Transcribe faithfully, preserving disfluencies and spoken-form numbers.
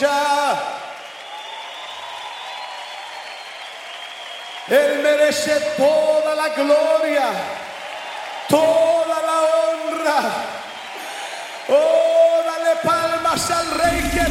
aleluya. Él merece toda la gloria, toda la honra. Oh, dale palmas al Rey que